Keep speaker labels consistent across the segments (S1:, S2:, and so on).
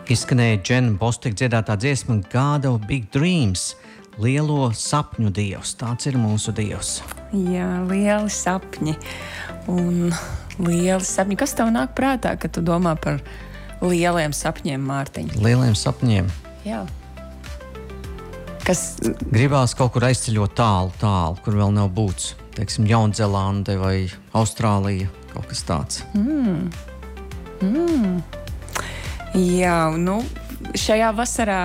S1: Izskanēja Džena Bostika dziedātā dziesma God of Big Dreams, lielo sapņu dievs. Tāds ir mūsu dievs.
S2: Jā, lieli sapņi. Un lieli sapņi. Kas tev nāk prātā, kad tu domā par lieliem sapņiem, Mārtiņ?
S1: Lieliem sapņiem.
S2: Jā. Kas...
S1: Gribās kaut kur aizceļot tālu, kur vēl nav būts. Teiksim, Jaunzelande vai Austrālija, kaut kas tāds.
S2: Jā, nu, šajā vasarā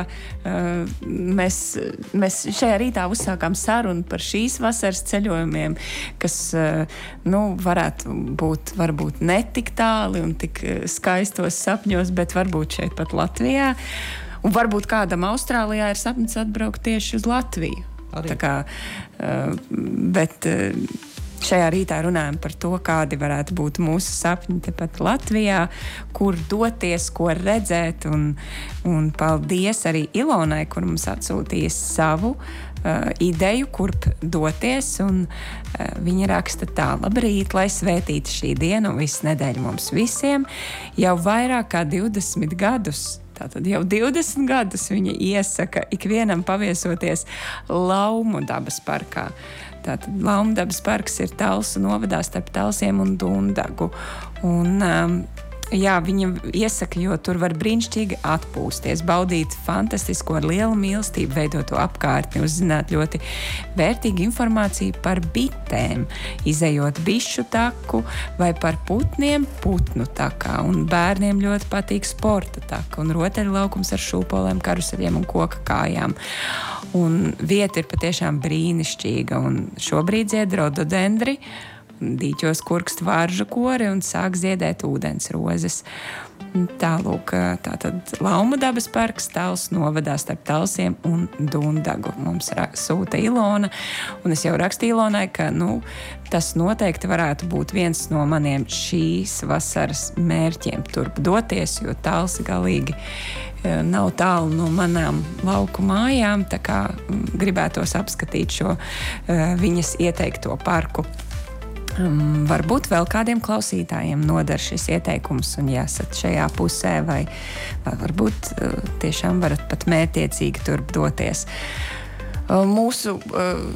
S2: mēs šajā rītā uzsākām sarunu par šīs vasaras ceļojumiem, kas, varētu būt varbūt ne tik tāli un tik skaistos sapņos, bet varbūt šeit pat Latvijā. Un varbūt kādam Austrālijā ir sapnis atbraukt tieši uz Latviju.
S1: Arī.
S2: Tā kā, bet šajā rītā runājam par to, kādi varētu būt mūsu sapņi tepat Latvijā, kur doties, ko redzēt, un paldies arī Ilonai, kur mums atsūtīja savu ideju, kurp doties, un viņa raksta tā: labrīt, lai svētīta šī diena un visu nedēļu mums visiem. Jau vairāk kā 20 gadus, tātad jau 20 gadus viņa iesaka ikvienam paviesoties Laumu dabas parkā. Tātad Laumu dabas parks ir Talsu novadā starp Talsiem un Dundagu. Un, viņa iesaka, jo tur var brīnišķīgi atpūsties, baudīt fantastisko ar lielu mīlestību veidoto apkārtni, uzzināt ļoti vērtīgu informāciju par bitēm, izejot bišu taku vai par putniem putnu takā. Un bērniem ļoti patīk sporta taka un rotaļlaukums ar šūpolēm, karuseļiem un koka kājām. Un vieta ir patiešām brīnišķīga, un šobrīd dzied rododendri, dīķos kurkst varžu kori un sāk ziedēt ūdens rozes. Tālūk, tātad Laumu dabas parks Talsu novadā starp Talsiem un Dundagu. Mums sūta Ilona, un es jau rakstīju Ilonai, ka tas noteikti varētu būt viens no maniem šīs vasaras mērķiem turp doties, jo Talsi galīgi nav tālu no manām lauku mājām, tā kā gribētos apskatīt šo viņas ieteikto parku. Varbūt vēl kādiem klausītājiem noder šis ieteikums, un ja esat šajā pusē, vai varbūt tiešām varat pat mērķiecīgi turp doties. Mūsu